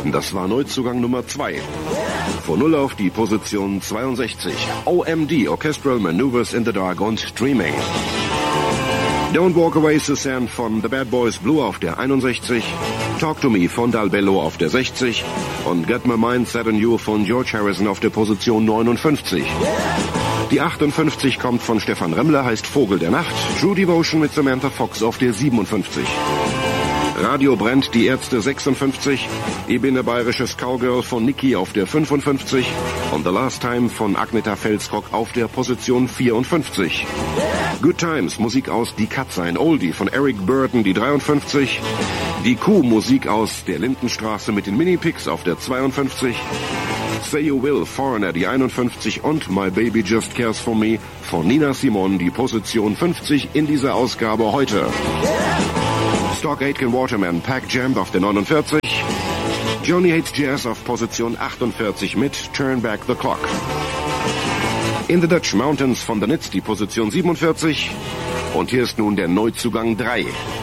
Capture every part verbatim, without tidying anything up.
Das war Neuzugang Nummer zwei. Von null auf die Position zweiundsechzig. O M D, Orchestral Maneuvers in the Dark und Dreaming. Don't Walk Away Suzanne von The Bad Boys Blue auf der einundsechzig. Talk to Me von Dalbello auf der sechzig. Und Get My Mind Set on You von George Harrison auf der Position neunundfünfzig. Die achtundfünfzig kommt von Stefan Remmler, heißt Vogel der Nacht. True Devotion mit Samantha Fox auf der siebenundfünfzig. Radio brennt, die Ärzte sechsundfünfzig. Ich bin ein bayerisches Cowgirl von Niki auf der fünfundfünfzig. Und The Last Time von Agneta Felsrock auf der Position vierundfünfzig. Good Times, Musik aus Die Katze, ein Oldie von Eric Burden, die dreiundfünfzig. Die Kuh, Musik aus der Lindenstraße mit den Mini-Picks auf der zweiundfünfzig. Say You Will, Foreigner, die einundfünfzig. Und My Baby Just Cares For Me von Nina Simone, die Position fünfzig in dieser Ausgabe heute. Stock Aitken Waterman, Pack Jammed auf der neunundvierzig. Johnny Hates Jazz auf Position achtundvierzig mit Turn Back the Clock. In the Dutch Mountains von The Nits, die Position siebenundvierzig. Und hier ist nun der Neuzugang drei.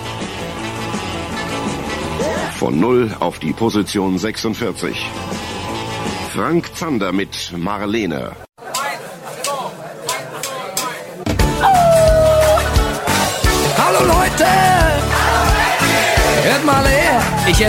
Von null auf die Position sechsundvierzig. Frank Zander mit Marlene. Hallo Leute!